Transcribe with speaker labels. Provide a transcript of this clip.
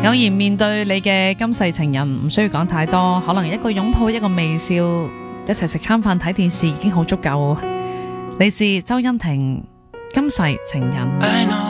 Speaker 1: 偶然面對你嘅今世情人，唔需要講太多，可能一個擁抱，一個微笑，一齊食餐飯睇電視已經好足夠。嚟自周欣婷，今世情人。